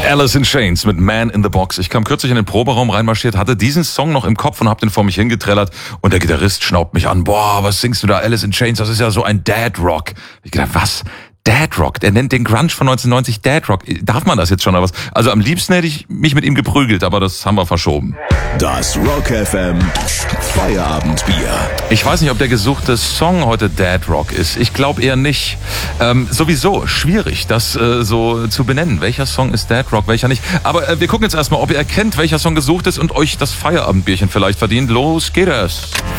Alice in Chains mit Man in the Box. Ich kam kürzlich in den Proberaum reinmarschiert, hatte diesen Song noch im Kopf und hab den vor mich hingetrellert und der Gitarrist schnaubt mich an. Boah, was singst du da, Alice in Chains? Das ist ja so ein Dad Rock. Ich gedacht, was? Dad Rock? Der nennt den Grunge von 1990 Dad Rock. Darf man das jetzt schon oder was? Also am liebsten hätte ich mich mit ihm geprügelt, aber das haben wir verschoben. Das Rock FM Feierabendbier. Ich weiß nicht, ob der gesuchte Song heute Dad Rock ist. Ich glaube eher nicht. Sowieso schwierig, das so zu benennen. Welcher Song ist Dad Rock, welcher nicht. Aber wir gucken jetzt erstmal, ob ihr erkennt, welcher Song gesucht ist und euch das Feierabendbierchen vielleicht verdient. Los geht es.